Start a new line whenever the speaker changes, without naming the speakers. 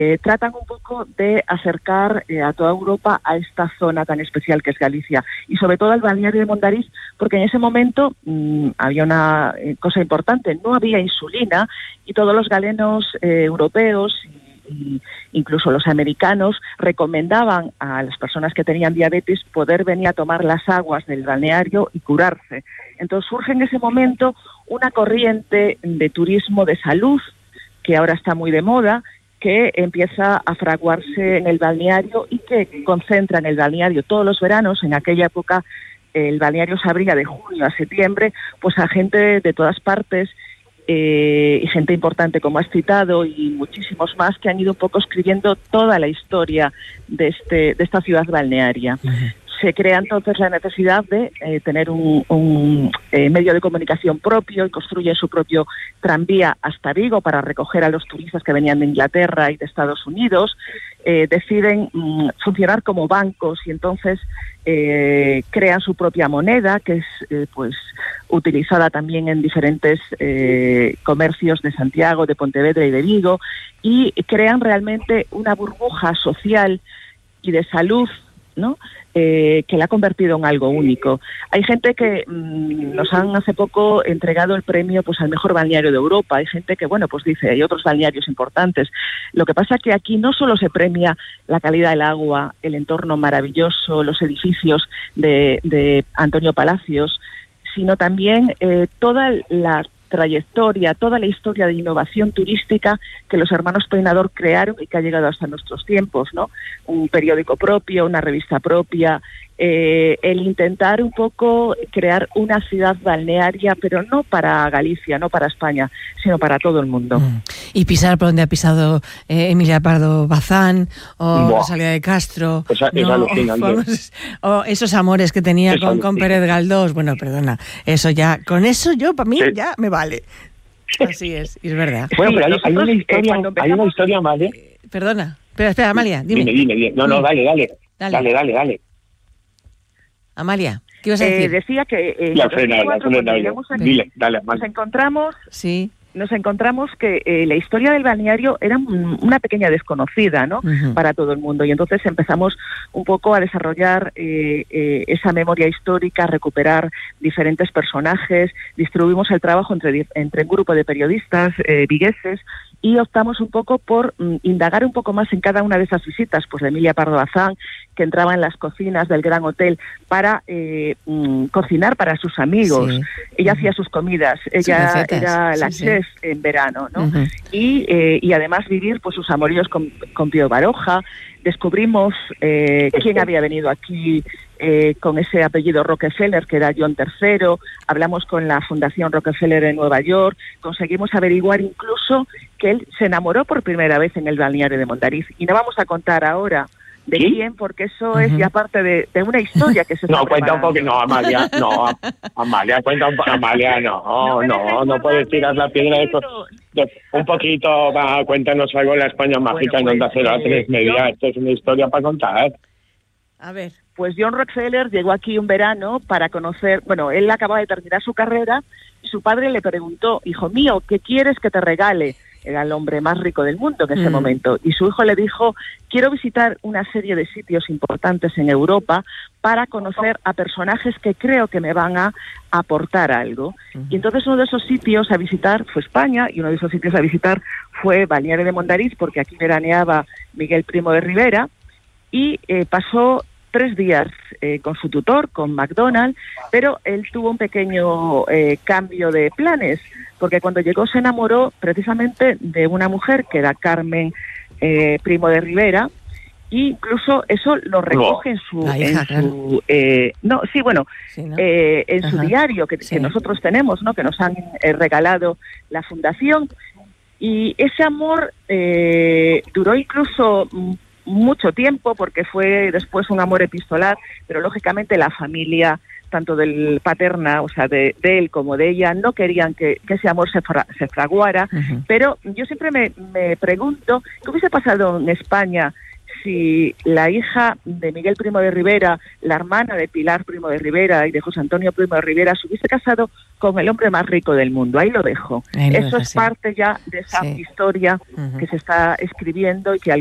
tratan un poco de acercar a toda Europa a esta zona tan especial que es Galicia, y sobre todo al balneario de Mondariz, porque en ese momento había una cosa importante: no había insulina, y todos los galenos europeos y incluso los americanos recomendaban a las personas que tenían diabetes poder venir a tomar las aguas del balneario y curarse. Entonces surge en ese momento una corriente de turismo de salud que ahora está muy de moda, que empieza a fraguarse en el balneario y que concentra en el balneario todos los veranos. En aquella época el balneario se abría de junio a septiembre, pues a gente de todas partes, y gente importante, como has citado, y muchísimos más que han ido un poco escribiendo toda la historia de esta ciudad balnearia. Se crea entonces la necesidad de tener un medio de comunicación propio, y construyen su propio tranvía hasta Vigo para recoger a los turistas que venían de Inglaterra y de Estados Unidos. Deciden funcionar como bancos, y entonces crean su propia moneda, que es pues utilizada también en diferentes comercios de Santiago, de Pontevedra y de Vigo, y crean realmente una burbuja social y de salud, ¿no? Que la ha convertido en algo único. Hay gente que nos han hace poco entregado el premio pues al mejor balneario de Europa. Hay gente que, bueno, pues dice, hay otros balnearios importantes. Lo que pasa es que aquí no solo se premia la calidad del agua, el entorno maravilloso, los edificios de Antonio Palacios, sino también toda la trayectoria, toda la historia de innovación turística que los hermanos Peinador crearon y que ha llegado hasta nuestros tiempos, ¿no? Un periódico propio, una revista propia, el intentar un poco crear una ciudad balnearia, pero no para Galicia, no para España, sino para todo el mundo.
Y pisar por donde ha pisado Emilia Pardo Bazán o Rosalía de Castro,
es alucinante.
O esos amores que tenía con Pérez Galdós. Bueno, perdona, eso ya, con eso yo, para mí, ya me vale. Así es verdad.
Bueno, pero hay una historia, ¿vale?
Perdona, espera, Amalia, dime.
Dime. No, dale.
Amalia, ¿qué ibas a decir?
Decía que nos encontramos que la historia del balneario era una pequeña desconocida, ¿no? Para todo el mundo, y entonces empezamos un poco a desarrollar esa memoria histórica, recuperar diferentes personajes, distribuimos el trabajo entre un grupo de periodistas vigueses, y optamos un poco por indagar un poco más en cada una de esas visitas, pues de Emilia Pardo Bazán, que entraba en las cocinas del Gran Hotel para cocinar para sus amigos. Sí. Ella hacía sus comidas, ella era la chef en verano, ¿no? Y además vivir pues sus amoríos con Pío Baroja. Descubrimos quién había venido aquí con ese apellido Rockefeller, que era John III. Hablamos con la Fundación Rockefeller en Nueva York. Conseguimos averiguar incluso que él se enamoró por primera vez en el balneario de Mondariz. Y no vamos a contar ahora de quién, porque eso es ya parte de una historia que se está
cuenta un poco, Amalia, cuenta un poco, Amalia, no puedes tirar la piedra de eso. Un poquito, cuéntanos algo en la España mágica en Onda Cero A3 Media. Esto es una historia para contar.
A ver.
Pues John Rockefeller llegó aquí un verano para conocer, él acababa de terminar su carrera, y su padre le preguntó, hijo mío, ¿qué quieres que te regale? Era el hombre más rico del mundo en ese momento, y su hijo le dijo, quiero visitar una serie de sitios importantes en Europa para conocer a personajes que creo que me van a aportar algo. Y entonces uno de esos sitios a visitar fue España, y uno de esos sitios a visitar fue Balneario de Mondariz, porque aquí veraneaba Miguel Primo de Rivera, y pasó 3 días con su tutor, con McDonald, pero él tuvo un pequeño cambio de planes, porque cuando llegó se enamoró precisamente de una mujer que era Carmen Primo de Rivera, e incluso eso lo recoge en su diario que nosotros tenemos, ¿no? Que nos han regalado la fundación, y ese amor duró incluso mucho tiempo, porque fue después un amor epistolar, pero lógicamente la familia, tanto del paterna, o sea, de él como de ella, no querían que ese amor se fraguara. Pero yo siempre me pregunto, ¿qué hubiese pasado en España si la hija de Miguel Primo de Rivera, la hermana de Pilar Primo de Rivera y de José Antonio Primo de Rivera, se hubiese casado con el hombre más rico del mundo. Ahí lo dejo. Eso es parte ya de esa historia que se está escribiendo y que